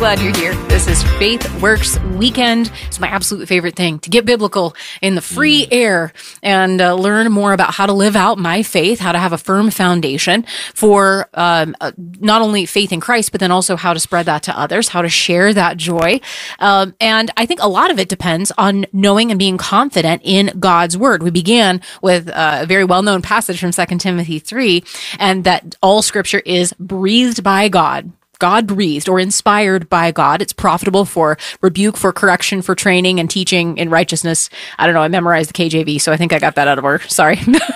Glad you're here. This is Faith Works Weekend. It's my absolute favorite thing, to get biblical in the free air and learn more about how to live out my faith, how to have a firm foundation for not only faith in Christ, but then also how to spread that to others, how to share that joy. And I think a lot of it depends on knowing and being confident in God's word. We began with a very well-known passage from 2 Timothy 3, and that all scripture is breathed by God. God-breathed or inspired by God. It's profitable for rebuke, for correction, for training and teaching in righteousness. I don't know. I memorized the KJV, so I think I got that out of order. Sorry.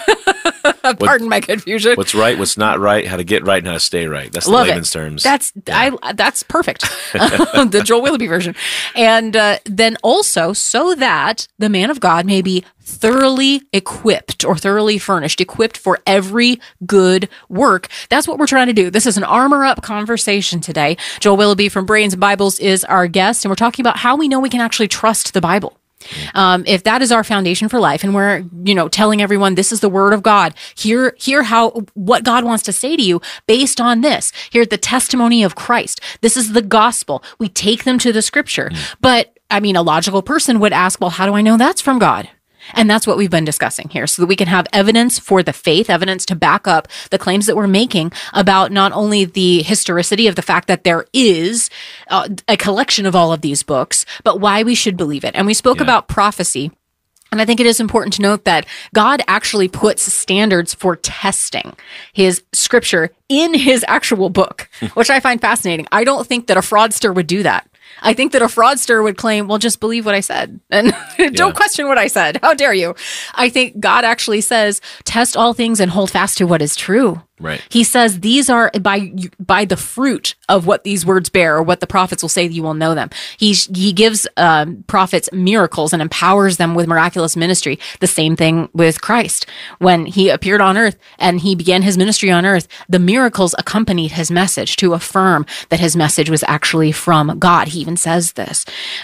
Pardon my confusion. What's right, what's not right, how to get right and how to stay right. That's the layman's terms. That's perfect. The Joel Willoughby version. And then also, so that the man of God may be thoroughly equipped or thoroughly furnished, equipped for every good work. That's what we're trying to do. This is an armor up conversation today. Joel Willoughby from Brains Bibles is our guest, and we're talking about how we know we can actually trust the Bible. If that is our foundation for life, and we're, telling everyone this is the word of God, hear what God wants to say to you based on this. Here's the testimony of Christ. This is the gospel. We take them to the scripture. But a logical person would ask, well, how do I know that's from God? And that's what we've been discussing here, so that we can have evidence for the faith, evidence to back up the claims that we're making about not only the historicity of the fact that there is a collection of all of these books, but why we should believe it. And we spoke about prophecy. And I think it is important to note that God actually puts standards for testing his scripture in his actual book, which I find fascinating. I don't think that a fraudster would do that. I think that a fraudster would claim, well, just believe what I said and don't question what I said. How dare you? I think God actually says, test all things and hold fast to what is true. Right. He says these are by the fruit of what these words bear, or what the prophets will say, you will know them. He gives prophets miracles and empowers them with miraculous ministry. The same thing with Christ. When he appeared on earth and he began his ministry on earth, the miracles accompanied his message to affirm that his message was actually from God. He even says this,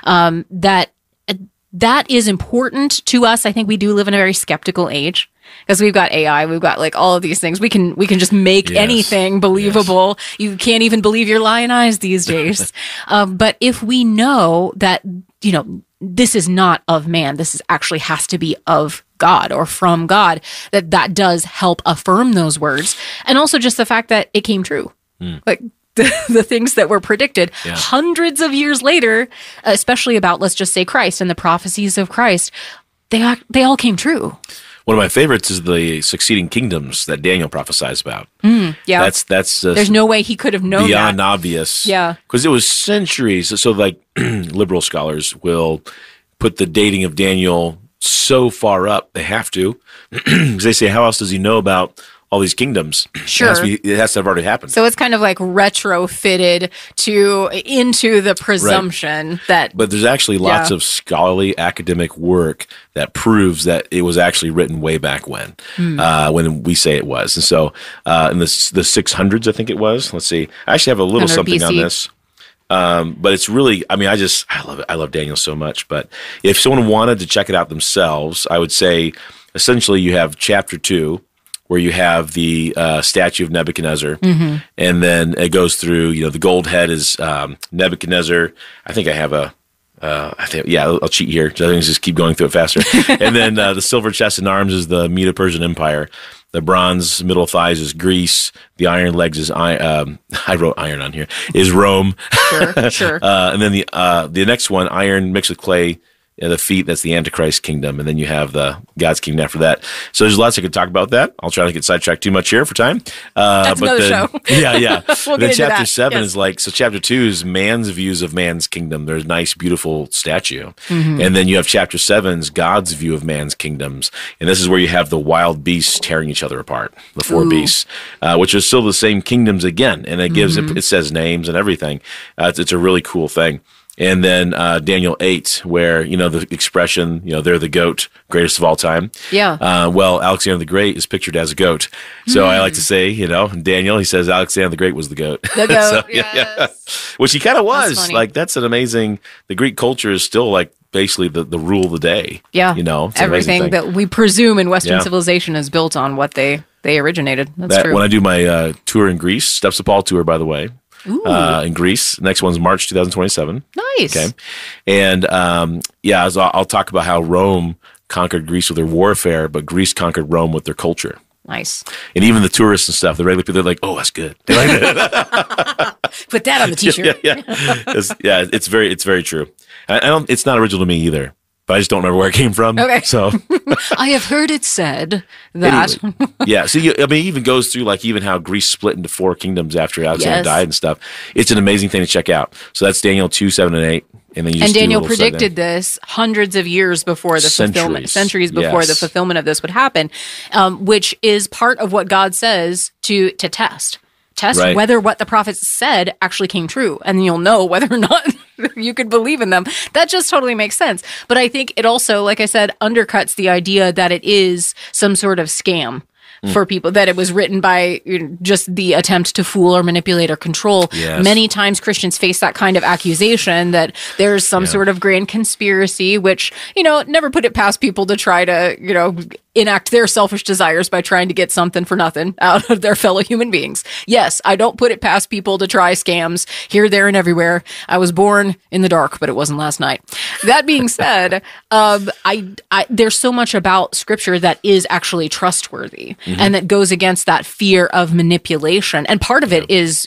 that is important to us. I think we do live in a very skeptical age, because we've got AI, we've got all of these things. We can just make anything believable. Yes. You can't even believe your lying eyes these days. But if we know that, this is not of man, this is actually has to be of God or from God, that does help affirm those words. And also just the fact that it came true. The things that were predicted hundreds of years later, especially about, let's just say, Christ and the prophecies of Christ, they all came true. One of my favorites is the succeeding kingdoms that Daniel prophesies about. That's there's no way he could have known beyond that. Obvious. Yeah, because it was centuries. So liberal scholars will put the dating of Daniel so far up, they have to, because they say, how else does he know about all these kingdoms? Sure. It has to have already happened. So it's kind of like retrofitted into the presumption that... But there's actually lots of scholarly academic work that proves that it was actually written way back when we say it was. And so in the 600s, I think it was. Let's see. I actually have a little something BC. On this. But it's really, I love it. I love Daniel so much. But if someone wanted to check it out themselves, I would say essentially you have chapter 2, where you have the statue of Nebuchadnezzar, and then it goes through, the gold head is Nebuchadnezzar. I think I have I'll cheat here. Just keep going through it faster. And then the silver chest and arms is the Medo-Persian Empire. The bronze middle thighs is Greece. The iron legs is, I wrote iron on here, is Rome. Sure. And then the next one, iron mixed with clay, the feet, that's the Antichrist kingdom, and then you have the God's kingdom after that. So there's lots I could talk about that. I'll try not to get sidetracked too much here for time. That's another show. Yeah. We'll then get chapter into that. 7 is so chapter 2 is man's views of man's kingdom. There's a nice, beautiful statue. And then you have chapter 7's God's view of man's kingdoms. And this is where you have the wild beasts tearing each other apart, the four beasts, which are still the same kingdoms again. And it gives it says names and everything. It's a really cool thing. And then Daniel 8, where, the expression, they're the goat, greatest of all time. Yeah. Alexander the Great is pictured as a goat. So I like to say, Daniel, he says Alexander the Great was the goat. The goat, so, yes. Which he kind of was. That's That's an amazing, the Greek culture is still basically the rule of the day. Yeah. It's everything that we presume in Western civilization is built on what they originated. That's true. When I do my tour in Greece, Steps of Paul tour, by the way, in Greece. Next one's March 2027. Nice. Okay. And as I'll talk about how Rome conquered Greece with their warfare, but Greece conquered Rome with their culture. Nice. And even the tourists and stuff, the regular people, they're like, "Oh, that's good." They like that. Put that on the t-shirt. It's very true. I don't. It's not original to me either, but I just don't remember where it came from. Okay. So I have heard it said that. Anyway, yeah. So it even goes through like even how Greece split into 4 kingdoms after Alexander died and stuff. It's an amazing thing to check out. So that's Daniel 2, 7, and 8. And then Daniel predicted this hundreds of years before the fulfillment, centuries before the fulfillment of this would happen, which is part of what God says to test whether what the prophets said actually came true, and you'll know whether or not you could believe in them. That just totally makes sense. But I think it also, like I said, undercuts the idea that it is some sort of scam for people, that it was written by just the attempt to fool or manipulate or control. Yes. Many times Christians face that kind of accusation that there's some sort of grand conspiracy, which, never put it past people to try to, enact their selfish desires by trying to get something for nothing out of their fellow human beings. Yes, I don't put it past people to try scams here, there, and everywhere. I was born in the dark, but it wasn't last night. That being said, there's so much about Scripture that is actually trustworthy and that goes against that fear of manipulation. And part of it is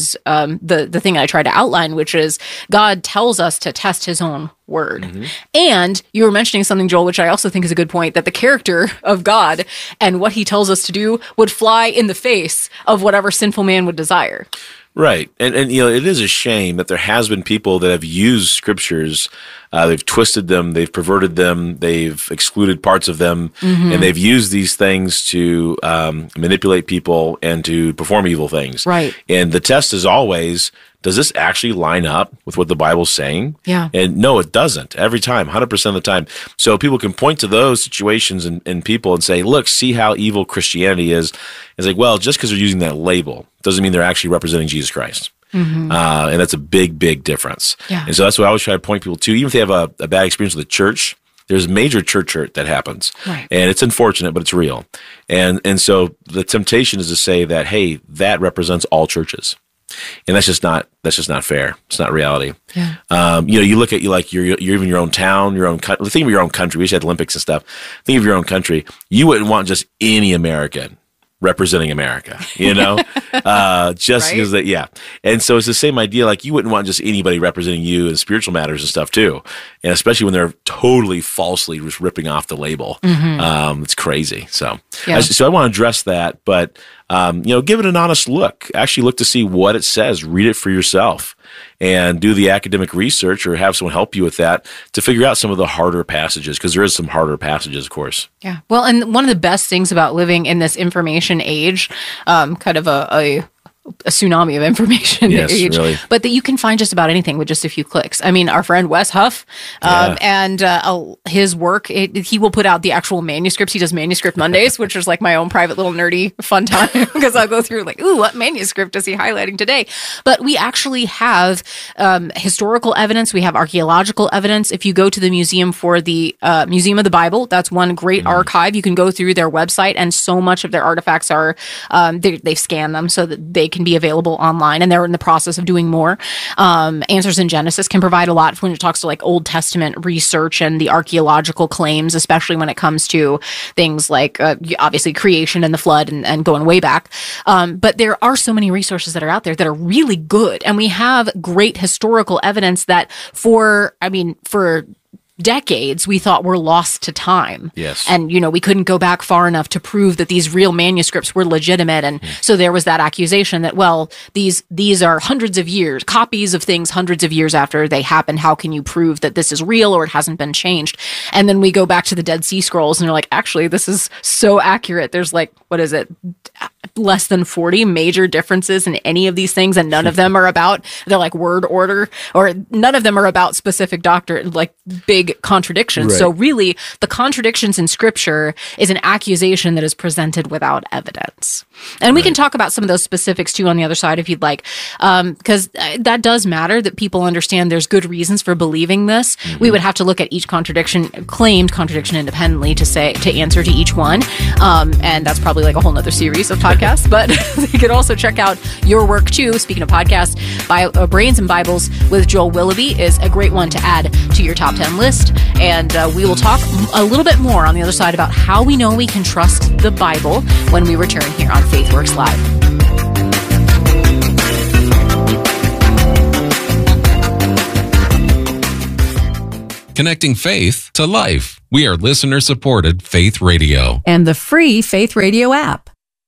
the thing I try to outline, which is God tells us to test His own word. And you were mentioning something, Joel, which I also think is a good point, that the character of God and what He tells us to do would fly in the face of whatever sinful man would desire. Right. And it is a shame that there has been people that have used scriptures, they've twisted them, they've perverted them, they've excluded parts of them, and they've used these things to manipulate people and to perform evil things. Right. And the test is always, does this actually line up with what the Bible's saying? Yeah. And no, it doesn't. Every time, 100% of the time. So people can point to those situations and people and say, look, see how evil Christianity is. It's like, well, just because they're using that label doesn't mean they're actually representing Jesus Christ. And that's a big, big difference. Yeah. And so that's what I always try to point people to. Even if they have a bad experience with the church, there's major church hurt that happens. Right. And it's unfortunate, but it's real. And so the temptation is to say that, hey, that represents all churches. And that's just not fair. It's not reality. Yeah. You look at you're even your own town, your own country. Think of your own country. We just had Olympics and stuff. Think of your own country. You wouldn't want just any American representing America, just because that, yeah. And so it's the same idea. Like you wouldn't want just anybody representing you in spiritual matters and stuff too. And especially when they're totally falsely just ripping off the label. It's crazy. So, I want to address that, but, give it an honest look. Actually look to see what it says. Read it for yourself and do the academic research or have someone help you with that to figure out some of the harder passages, because there is some harder passages, of course. Yeah. Well, and one of the best things about living in this information age, kind of a tsunami of information age, really. But that you can find just about anything with just a few clicks. I mean, our friend Wes Huff and his work, he will put out the actual manuscripts. He does Manuscript Mondays, which is like my own private little nerdy fun time because I'll go through like, ooh, what manuscript is he highlighting today? But we actually have historical evidence. We have archaeological evidence. If you go to the museum for the Museum of the Bible, that's one great archive. You can go through their website, and so much of their artifacts are, they've scanned them so that they can be available online, and they're in the process of doing more. Answers in Genesis can provide a lot when it talks to like Old Testament research and the archaeological claims, especially when it comes to things like obviously creation and the flood and going way back. But there are so many resources that are out there that are really good, and we have great historical evidence that for decades we thought were lost to time. Yes. And, we couldn't go back far enough to prove that these real manuscripts were legitimate. And so there was that accusation that, well, these are hundreds of years, copies of things hundreds of years after they happened. How can you prove that this is real or it hasn't been changed? And then we go back to the Dead Sea Scrolls and they're like, actually, this is so accurate. There's like, what is it? Less than 40 major differences in any of these things, and none of them are about, they're like word order, or none of them are about specific doctrine, like big contradictions. Right. So really, the contradictions in Scripture is an accusation that is presented without evidence. And we can talk about some of those specifics too on the other side if you'd like, because that does matter, that people understand there's good reasons for believing this. We would have to look at each claimed contradiction independently to answer to each one. And that's probably like a whole nother series of podcasts podcasts, but they can also check out your work too. Speaking of podcasts, Brains and Bibles with Joel Willoughby is a great one to add to your top 10 list. And we will talk a little bit more on the other side about how we know we can trust the Bible when we return here on FaithWorks Live. Connecting faith to life. We are listener-supported Faith Radio. And the free Faith Radio app.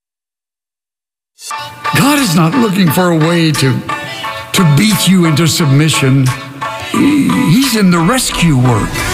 God is not looking for a way to beat you into submission. He's in the rescue work.